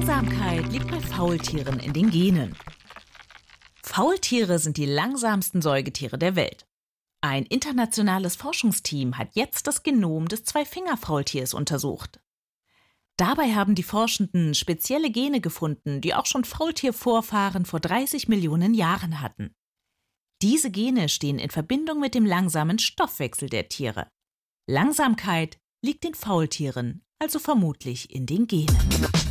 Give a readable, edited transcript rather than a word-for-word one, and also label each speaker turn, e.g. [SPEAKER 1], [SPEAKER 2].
[SPEAKER 1] Langsamkeit liegt bei Faultieren in den Genen. Faultiere sind die langsamsten Säugetiere der Welt. Ein internationales Forschungsteam hat jetzt das Genom des Zweifingerfaultiers untersucht. Dabei haben die Forschenden spezielle Gene gefunden, die auch schon Faultiervorfahren vor 30 Millionen Jahren hatten. Diese Gene stehen in Verbindung mit dem langsamen Stoffwechsel der Tiere. Langsamkeit liegt den Faultieren also vermutlich in den Genen.